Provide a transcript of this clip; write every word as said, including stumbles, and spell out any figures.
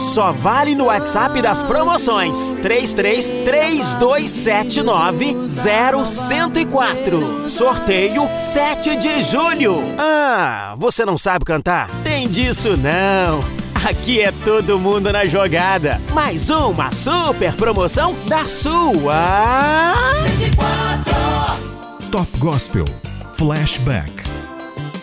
só vale no WhatsApp das promoções três três três dois sete nove zero zero quatro. Sorteio sete de julho. Ah, você não sabe cantar? Tem disso não. Aqui é todo mundo na jogada. Mais uma super promoção da sua... Top Gospel Flashback.